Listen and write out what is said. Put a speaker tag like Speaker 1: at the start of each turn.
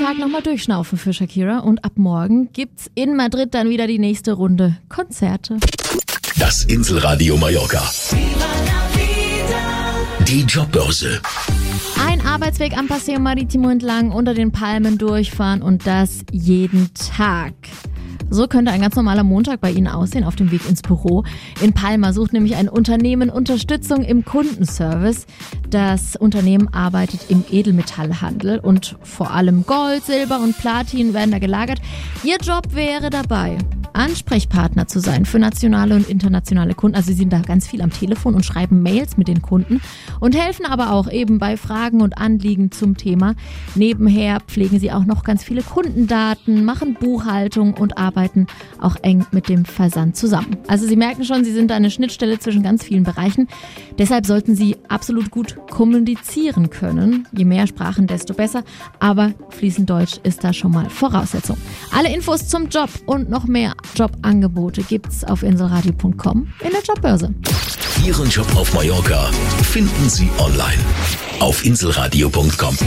Speaker 1: Tag nochmal durchschnaufen für Shakira und ab morgen gibt's in Madrid dann wieder die nächste Runde Konzerte.
Speaker 2: Das Inselradio Mallorca. Die Jobbörse.
Speaker 1: Ein Arbeitsweg am Paseo Marítimo entlang, unter den Palmen durchfahren und das jeden Tag. So könnte ein ganz normaler Montag bei Ihnen aussehen auf dem Weg ins Büro. In Palma sucht nämlich ein Unternehmen Unterstützung im Kundenservice. Das Unternehmen arbeitet im Edelmetallhandel und vor allem Gold, Silber und Platin werden da gelagert. Ihr Job wäre dabei, Ansprechpartner zu sein für nationale und internationale Kunden. Also sie sind da ganz viel am Telefon und schreiben Mails mit den Kunden und helfen aber auch eben bei Fragen und Anliegen zum Thema. Nebenher pflegen sie auch noch ganz viele Kundendaten, machen Buchhaltung und arbeiten auch eng mit dem Versand zusammen. Also Sie merken schon, Sie sind da eine Schnittstelle zwischen ganz vielen Bereichen. Deshalb sollten Sie absolut gut kommunizieren können. Je mehr Sprachen, desto besser. Aber fließend Deutsch ist da schon mal Voraussetzung. Alle Infos zum Job und noch mehr Jobangebote gibt's auf inselradio.com in der Jobbörse.
Speaker 2: Ihren Job auf Mallorca finden Sie online auf inselradio.com.